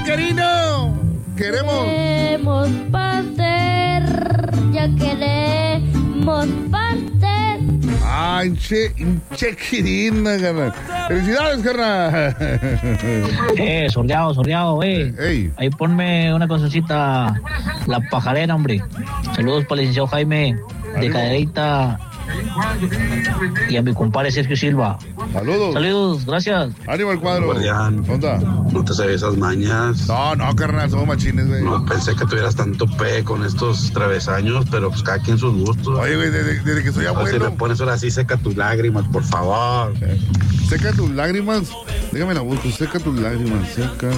querido. Queremos pastel, ya queremos pastel. Ay, querida, carnal. Felicidades, carnal. Sordeado, Ey. Ahí ponme una cosecita, la pajarera, hombre. Saludos para el licenciado Jaime, de Cadereyta, y a mi compadre Sergio Silva. Saludos, gracias. Ánimo al cuadro. Guardián, no te sabes esas mañas. No, carnal, somos machines, güey. No pensé que tuvieras tanto pe con estos travesaños, pero pues cada quien sus gustos. Oye, güey, desde que soy abuelo. Si le pones ahora sí, seca tus lágrimas, por favor. Seca tus lágrimas. Déjame la busco, seca tus lágrimas, seca.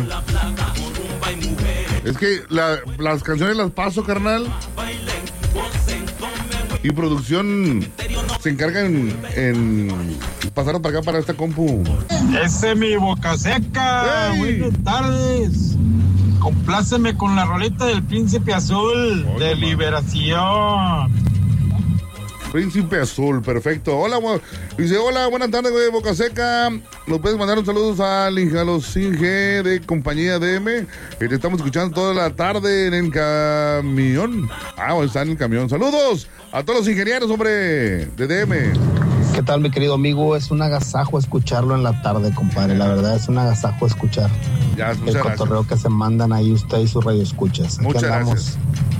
Es que las canciones las paso, carnal. Y producción se encarga en pasar para acá, para esta compu. Ese es mi boca seca. ¡Ey! Buenas tardes. Compláceme con la roleta del Príncipe Azul. Oye, de Liberación. Príncipe Azul, perfecto. Hola, dice, hola, buenas tardes, güey, Boca Seca. Nos puedes mandar un saludo a los Inge de Compañía DM. Te estamos escuchando toda la tarde en el camión. Está en el camión. Saludos a todos los ingenieros, hombre, de DM. ¿Qué tal, mi querido amigo? Es un agasajo escucharlo en la tarde, compadre. La verdad es un agasajo escuchar el cotorreo que se mandan ahí usted y sus radioescuchas. Muchas gracias.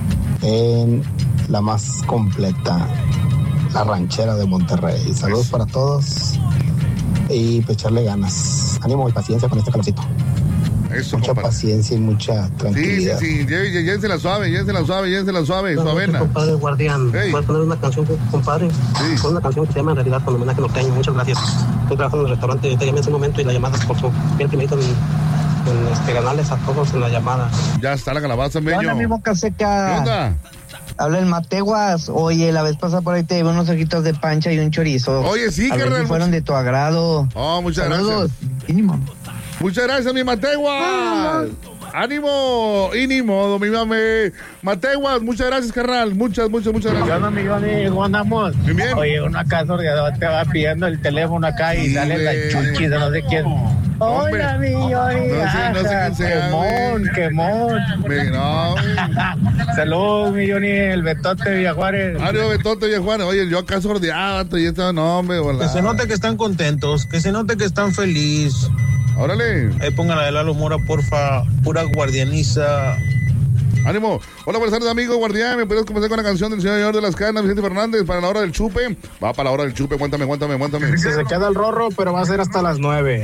En la más completa, la ranchera de Monterrey. Saludos para todos y pues echarle ganas. Ánimo y paciencia con este calorcito. Eso, mucha compadre. Paciencia y mucha tranquilidad. Sí. Llévense la suave, suavena. Compadre Guardián, Hey. ¿puedes poner una canción, compadre? Sí. Con una canción que se llama En Realidad con homenaje norteño. Muchas gracias. Estoy trabajando en el restaurante, te llamé en ese momento y la llamada por su bien primerito en ganarles a todos en la llamada. Ya está la calabaza, meño. Hola, mi Boca Seca. ¿Qué onda? Habla el Mateguas. Oye, la vez pasada por ahí te llevé unos ojitos de pancha y un chorizo. Oye, sí, a ver carnal. si fueron de tu agrado. Muchas Saludos. gracias. Muchas gracias, mi Mateguas. Ánimo, y ni modo, mi mame. Mateguas, muchas gracias, carnal. Muchas gracias. ¿Qué onda, millones? ¿Cómo andamos? Bien. Oye, uno acá sordeado te va pidiendo el teléfono acá y sale la chuchi de no sé quién. Hola, millones. No sé quién sea, Quemón. No, Saludos, millones, el Betote Villajuárez. Ánimo, Betote Villajuárez. Oye, yo acá sordeado, y esto no, hombre, hola. Que se note que están contentos, que se note que están felices. Órale. Ahí pongan la de Lalo Mora, porfa. Pura guardianiza. Ánimo. Hola, buenas tardes, amigo guardián. ¿Me puedes comenzar con la canción del señor de las canas, Vicente Fernández, para la hora del chupe? Va para la hora del chupe, aguántame. Se queda el rorro, pero va a ser hasta las 9.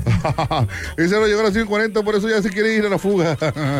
Ese no llegó a las 5:40, por eso ya se quiere ir a la fuga.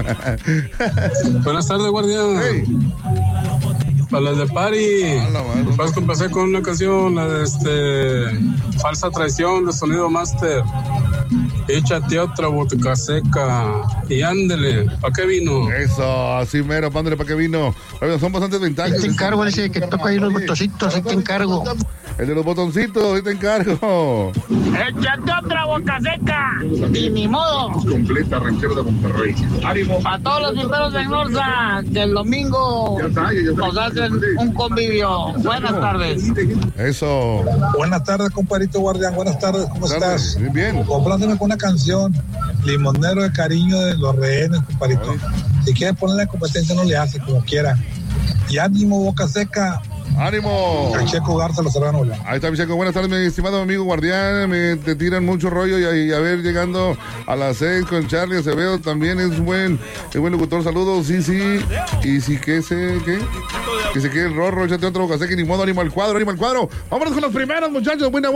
Buenas tardes, guardián. Hey. Para las de Party. Vas a empezar con una canción, la de Falsa Traición de Sonido Master. Échate otra Boca Seca. Y ándele, ¿para qué vino? Eso, así mero, pándale, ¿para qué vino? Oye, son bastantes ventajas. Te encargo ese que toca ahí los botoncitos, ahí te encargo. El de los botoncitos, ahí te encargo. Échate otra Boca Seca. Y ni modo. Completa ranchera de Monterrey. Ánimo. A todos los miembros del Norsa, del domingo nos hacen un convivio. Buenas tardes. Eso. Buenas tardes, compadrito Guardián. Buenas tardes, ¿cómo estás? Bien. Complándome con una canción, Limonero de Cariño de Los Rehenes, compadrito. Si quieres ponerle la competencia, no le hace, como quiera. Y ánimo, Boca Seca. ¡Ánimo! El Checo Garza, los Serrano. Ahí está, mi Checo. Buenas tardes, mi estimado amigo guardián. Te tiran mucho rollo y a ver, llegando a las 6 con Charlie Acevedo, también es buen locutor. Saludos, sí. Y sí, que se quede el rorro, échate otro Boca Seca, ni modo, ánimo al cuadro. Vámonos con los primeros, muchachos. Bueno.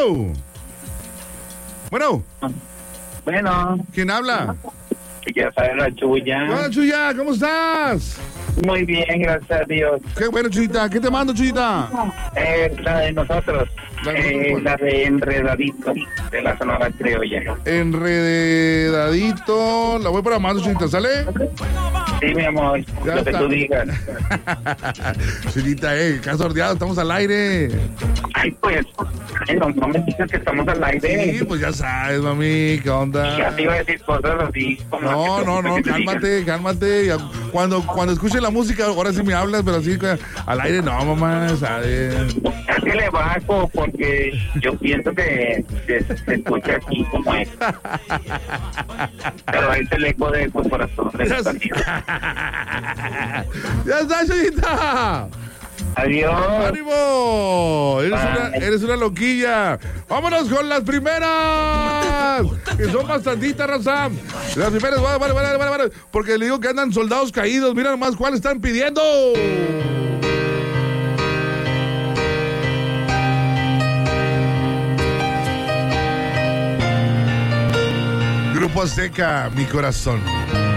Bueno. ¿Quién habla? Ya sabes, la Chuya. Hola, Chuya, ¿cómo estás? Muy bien, gracias a Dios. Qué bueno, Chuyita. ¿Qué te mando, Chuyita? La de nosotros. La de Enredadito, de la Sonora Criolla. Enredadito. La voy para mando, Chuyita, ¿sale? Sí, mi amor, Ya lo que está. tú digas. Chinita, ¿qué has sordeado? Estamos al aire. Ay, pues, no me digas que estamos al aire. Sí, pues ya sabes, mami, ¿qué onda? Ya te iba a decir cosas así. Como No, que te digan. cálmate. Ya, cuando escuche la música, ahora sí me hablas, pero así al aire no, mamá, ¿sabes? Es que le bajo porque yo pienso que se escucha aquí como es. Pero es el eco de tu corazón. De la partida. ¡Ya está, Chinita! Adiós. ¡Ánimo! Eres una loquilla. ¡Vámonos con las primeras! Que son bastantitas, raza. Las primeras, vale. Porque le digo que andan soldados caídos. Mira nomás cuál están pidiendo. Grupo Azteca, mi corazón.